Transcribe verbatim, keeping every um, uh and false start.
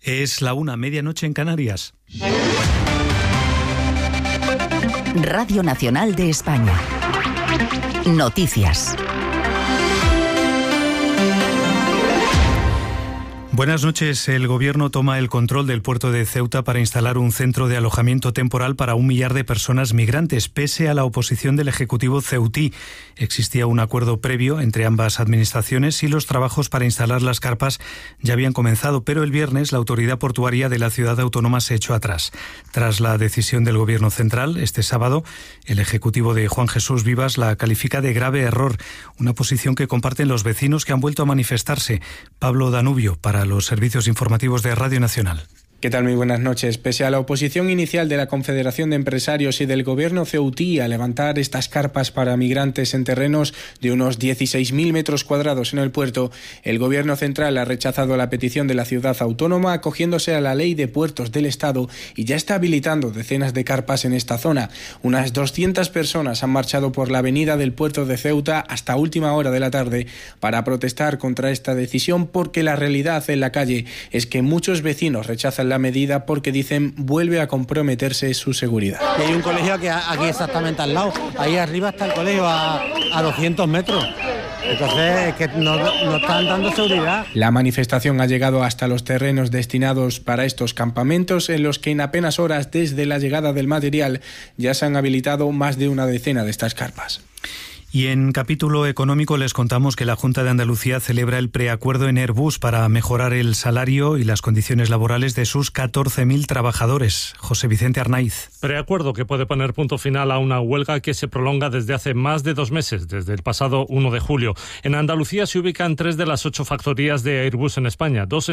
Es la una, medianoche en Canarias. Radio Nacional de España. Noticias. Buenas noches. El Gobierno toma el control del puerto de Ceuta para instalar un centro de alojamiento temporal para un millar de personas migrantes, pese a la oposición del Ejecutivo ceutí. Existía un acuerdo previo entre ambas administraciones y los trabajos para instalar las carpas ya habían comenzado, pero el viernes la autoridad portuaria de la ciudad autónoma se echó atrás. Tras la decisión del Gobierno central, este sábado, el Ejecutivo de Juan Jesús Vivas la califica de grave error, una posición que comparten los vecinos que han vuelto a manifestarse. Pablo Danubio, para los servicios informativos de Radio Nacional. ¿Qué tal? Muy buenas noches. Pese a la oposición inicial de la Confederación de Empresarios y del Gobierno ceutí a levantar estas carpas para migrantes en terrenos de unos dieciséis mil metros cuadrados en el puerto, el Gobierno central ha rechazado la petición de la ciudad autónoma acogiéndose a la Ley de Puertos del Estado y ya está habilitando decenas de carpas en esta zona. Unas doscientas personas han marchado por la avenida del puerto de Ceuta hasta última hora de la tarde para protestar contra esta decisión, porque la realidad en la calle es que muchos vecinos rechazan la la medida porque dicen vuelve a comprometerse su seguridad. Y hay un colegio que aquí exactamente al lado, ahí arriba está el colegio a, a doscientos metros. Entonces, es que no, no están dando seguridad. La manifestación ha llegado hasta los terrenos destinados para estos campamentos, en los que en apenas horas desde la llegada del material ya se han habilitado más de una decena de estas carpas. Y en capítulo económico les contamos que la Junta de Andalucía celebra el preacuerdo en Airbus para mejorar el salario y las condiciones laborales de sus catorce mil trabajadores. José Vicente Arnaiz. Preacuerdo que puede poner punto final a una huelga que se prolonga desde hace más de dos meses, desde el pasado uno de julio. En Andalucía se ubican tres de las ocho factorías de Airbus en España, dos